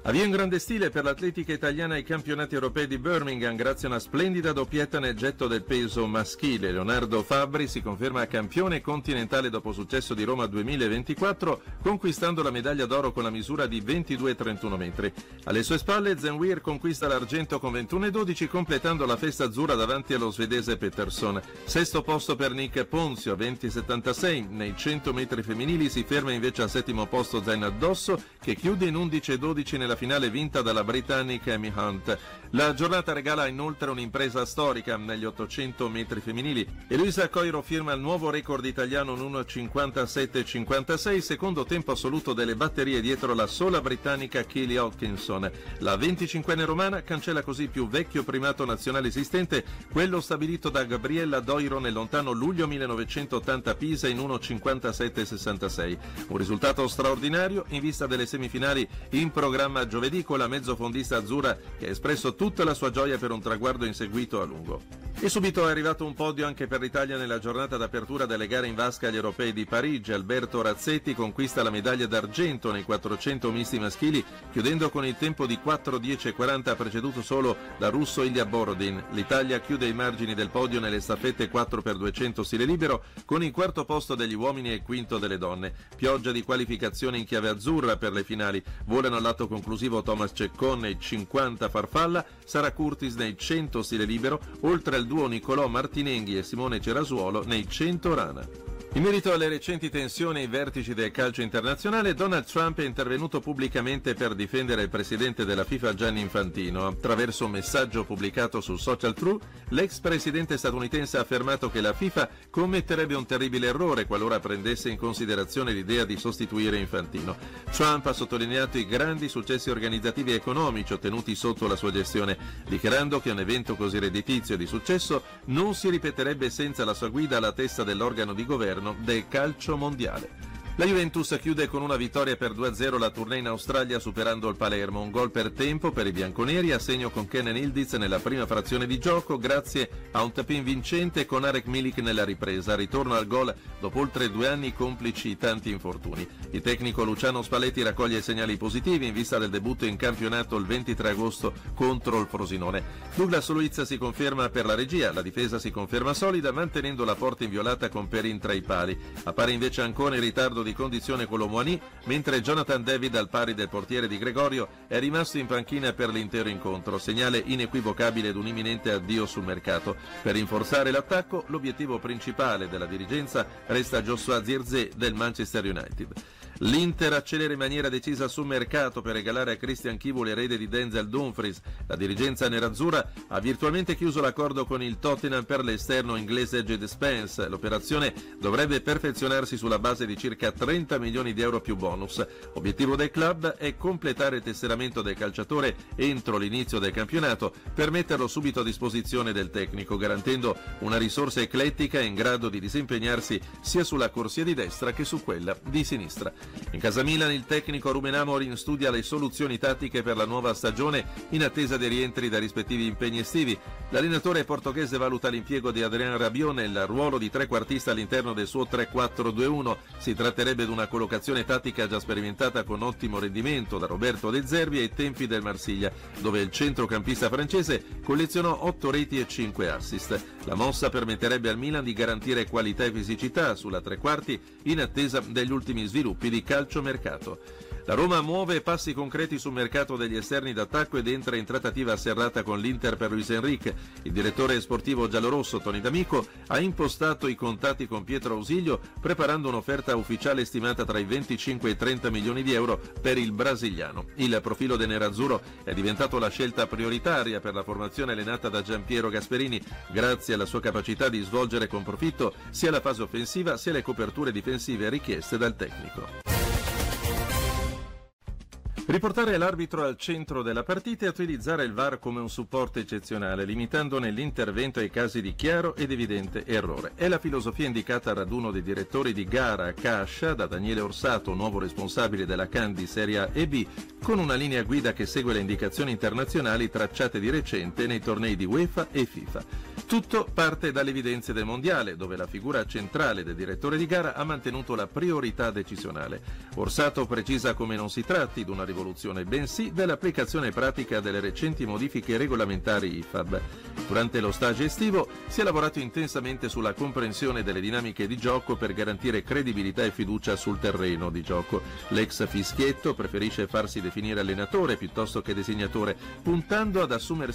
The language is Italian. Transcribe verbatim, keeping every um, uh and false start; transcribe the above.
Avvio in grande stile per l'atletica italiana ai campionati europei di Birmingham grazie a una splendida doppietta nel getto del peso maschile. Leonardo Fabbri si conferma campione continentale dopo successo di Roma duemilaventiquattro, conquistando la medaglia d'oro con la misura di ventidue virgola trentuno metri. Alle sue spalle Zenweir conquista l'argento con ventuno virgola dodici, completando la festa azzurra davanti allo svedese Pettersson. Sesto posto per Nick Ponzio, venti virgola settantasei. Nei cento metri femminili si ferma invece al settimo posto Zaina Addosso, che chiude in undici virgola dodici nella finale vinta dalla britannica Amy Hunt. La giornata regala inoltre un'impresa storica negli ottocento metri femminili. Eloisa Coiro firma il nuovo record italiano in uno virgola cinquantasette cinquantasei, secondo tempo assoluto delle batterie dietro la sola britannica Kelly Hodgkinson. La venticinquenne romana cancella così il più vecchio primato nazionale esistente, quello stabilito da Gabriella Doiro nel lontano luglio millenovecentottanta a Pisa in uno virgola cinquantasette sessantasei. Un risultato straordinario in vista delle semifinali in programma giovedì, con la mezzofondista azzurra che ha espresso tutta la sua gioia per un traguardo inseguito a lungo. E subito è arrivato un podio anche per l'Italia nella giornata d'apertura delle gare in vasca agli europei di Parigi. Alberto Razzetti conquista la medaglia d'argento nei quattrocento misti maschili, chiudendo con il tempo di quattro dieci quaranta, preceduto solo da russo Ilya Borodin. L'Italia chiude i margini del podio nelle staffette quattro per duecento stile libero, con il quarto posto degli uomini e il quinto delle donne. Pioggia di qualificazione in chiave azzurra per le finali. Volano all'atto conclusivo Thomas Ceccon nei cinquanta farfalla, Sara Curtis nei cento stile libero, oltre al duo Nicolò Martinenghi e Simone Cerasuolo nei cento rana. In merito alle recenti tensioni ai vertici del calcio internazionale, Donald Trump è intervenuto pubblicamente per difendere il presidente della FIFA Gianni Infantino. Attraverso un messaggio pubblicato sul social True, l'ex presidente statunitense ha affermato che la FIFA commetterebbe un terribile errore qualora prendesse in considerazione l'idea di sostituire Infantino. Trump ha sottolineato i grandi successi organizzativi e economici ottenuti sotto la sua gestione, dichiarando che un evento così redditizio e di successo non si ripeterebbe senza la sua guida alla testa dell'organo di governo del calcio mondiale. La Juventus chiude con una vittoria per due a zero la tournée in Australia, superando il Palermo. Un gol per tempo per i bianconeri, a segno con Kenan Yildiz nella prima frazione di gioco, grazie a un tap-in vincente con Arek Milik nella ripresa. Ritorno al gol dopo oltre due anni complici tanti infortuni. Il tecnico Luciano Spalletti raccoglie segnali positivi in vista del debutto in campionato il ventitré agosto contro il Frosinone. Douglas Luiz si conferma per la regia, la difesa si conferma solida, mantenendo la porta inviolata con Perin tra i pali. Appare invece ancora in ritardo di di condizione con l'Omoani, mentre Jonathan David, al pari del portiere di Gregorio, è rimasto in panchina per l'intero incontro, segnale inequivocabile di un imminente addio sul mercato. Per rinforzare l'attacco, l'obiettivo principale della dirigenza resta Joshua Zirkzee del Manchester United. L'Inter accelera in maniera decisa sul mercato per regalare a Christian Chivu l'erede di Denzel Dumfries. La dirigenza nerazzurra ha virtualmente chiuso l'accordo con il Tottenham per l'esterno inglese Jed Spence. L'operazione dovrebbe perfezionarsi sulla base di circa trenta milioni di euro più bonus. Obiettivo del club è completare il tesseramento del calciatore entro l'inizio del campionato per metterlo subito a disposizione del tecnico, garantendo una risorsa eclettica in grado di disimpegnarsi sia sulla corsia di destra che su quella di sinistra. In casa Milan il tecnico Ruben Amorim studia le soluzioni tattiche per la nuova stagione in attesa dei rientri da rispettivi impegni estivi. L'allenatore portoghese valuta l'impiego di Adrien Rabiot nel ruolo di trequartista all'interno del suo tre quattro due uno. Si tratterebbe di una collocazione tattica già sperimentata con ottimo rendimento da Roberto De Zerbi ai tempi del Marsiglia, dove il centrocampista francese collezionò otto reti e cinque assist. La mossa permetterebbe al Milan di garantire qualità e fisicità sulla tre quarti in attesa degli ultimi sviluppi di calciomercato. La Roma muove passi concreti sul mercato degli esterni d'attacco ed entra in trattativa serrata con l'Inter per Luis Enrique. Il direttore sportivo giallorosso Tony D'Amico ha impostato i contatti con Pietro Ausilio, preparando un'offerta ufficiale stimata tra i venticinque e i trenta milioni di euro per il brasiliano. Il profilo del nerazzurro è diventato la scelta prioritaria per la formazione allenata da Giampiero Gasperini, grazie alla sua capacità di svolgere con profitto sia la fase offensiva sia le coperture difensive richieste dal tecnico. Riportare l'arbitro al centro della partita e utilizzare il V A R come un supporto eccezionale, limitandone l'intervento ai casi di chiaro ed evidente errore. È la filosofia indicata al raduno dei direttori di gara a Cascia da Daniele Orsato, nuovo responsabile della Can di Serie A e B, con una linea guida che segue le indicazioni internazionali tracciate di recente nei tornei di UEFA e FIFA. Tutto parte dalle evidenze del Mondiale, dove la figura centrale del direttore di gara ha mantenuto la priorità decisionale. Orsato precisa come non si tratti di una rivoluzione, bensì dell'applicazione pratica delle recenti modifiche regolamentari I F A B. Durante lo stage estivo si è lavorato intensamente sulla comprensione delle dinamiche di gioco per garantire credibilità e fiducia sul terreno di gioco. L'ex fischietto preferisce farsi definire allenatore piuttosto che disegnatore, puntando ad assumersi